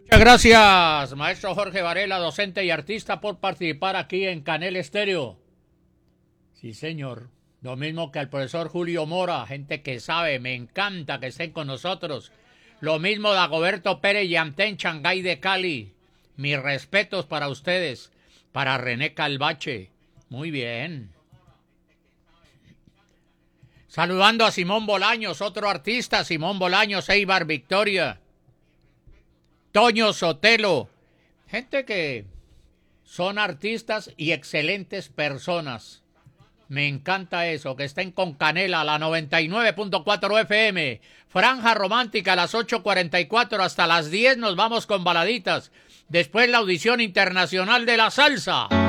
Muchas gracias, maestro Jorge Varela, docente y artista, por participar aquí en Canel Estéreo. Sí, señor. Lo mismo que al profesor Julio Mora, gente que sabe, me encanta que estén con nosotros. Lo mismo Dagoberto Pérez Yamtén, Shanghái de Cali. Mis respetos para ustedes. Para René Calvache. Muy bien. Saludando a Simón Bolaños, otro artista, Simón Bolaños, Eibar Victoria. Toño Sotelo. Gente que son artistas y excelentes personas. Me encanta eso, que estén con Canela, la 99.4 FM. Franja romántica a las 8:44 hasta las 10 nos vamos con baladitas. Después la audición internacional de la salsa.